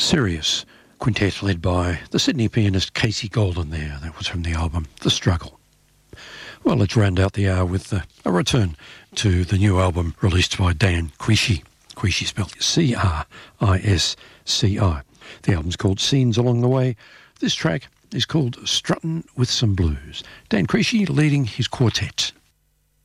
Sirius Quintet led by the Sydney pianist Casey Golden there. That was from the album The Struggle. Well, let's round out the hour with a return to the new album released by Dan Quisci. Quisci spelled C-R-I-S-C-I. The album's called Scenes Along the Way. This track is called Struttin' with Some Blues. Dan Quisci leading his quartet.